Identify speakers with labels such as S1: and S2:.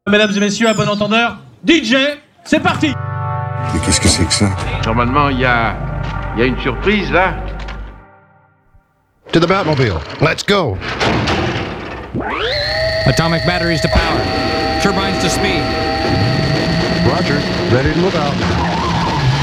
S1: Mesdames et messieurs, à bon entendeur, DJ, c'est parti.
S2: Mais qu'est-ce que c'est que ça?
S3: Normalement, il y a une surprise, là.
S4: To the Batmobile. Let's go.
S5: Atomic batteries to power. Turbines to speed.
S4: Roger. Ready to move out.